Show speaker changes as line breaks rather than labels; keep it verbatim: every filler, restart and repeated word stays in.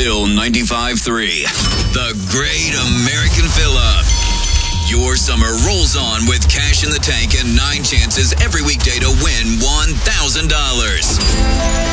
Fill ninety-five three. The Great American Fill-Up. Your summer rolls on with cash in the tank and nine chances every weekday to win one thousand dollars.